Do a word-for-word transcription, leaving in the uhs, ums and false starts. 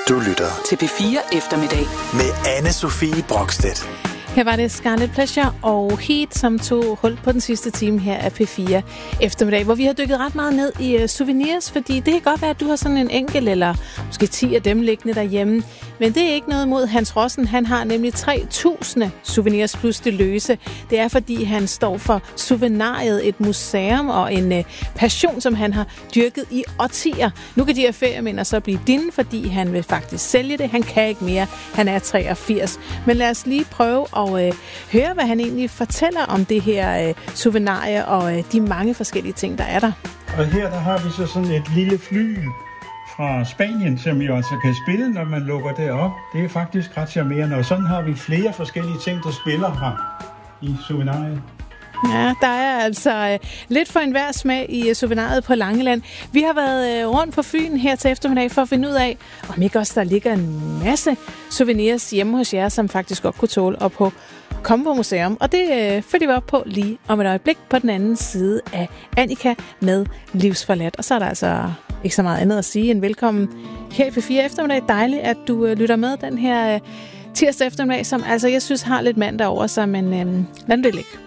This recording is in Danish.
Du lytter til P fire Eftermiddag med Anne-Sophie Brockstedt. Her var det Scarlet Pleasure og Heat, som tog hul på den sidste time her af P fire Eftermiddag, hvor vi har dykket ret meget ned i uh, souvenirs, fordi det kan godt være, at du har sådan en enkelt eller måske ti af dem liggende derhjemme. Men det er ikke noget mod Hans Rossen. Han har nemlig tre tusind souvenirs plus det løse. Det er, fordi han står for Souvenariet, et museum og en uh, passion, som han har dyrket i årtier. Nu kan de her ferieminder så blive dine, fordi han vil faktisk sælge det. Han kan ikke mere. Han er treogfirs. Men lad os lige prøve at og øh, høre, hvad han egentlig fortæller om det her øh, souvenir og øh, de mange forskellige ting, der er der. Og her der har vi så sådan et lille fly fra Spanien, som jo altså kan spille, når man lukker det op. Det er faktisk ret charmerende, og sådan har vi flere forskellige ting, der spiller her i souveniret. Ja, der er altså øh, lidt for enhver smag i øh, souveniret på Langeland. Vi har været øh, rundt på Fyn her til eftermiddag for at finde ud af, om ikke også der ligger en masse souvenirs hjemme hos jer, som faktisk godt kunne tåle at på komme på museum. Og det øh, følger vi op på lige om et øjeblik på den anden side af Annika med Livsforladt. Og så er der altså ikke så meget andet at sige end velkommen her i P fire Eftermiddag. Dejligt, at du øh, lytter med den her øh, tirsdag eftermiddag, som altså jeg synes har lidt mandag over sig, men øh, lad det ligge.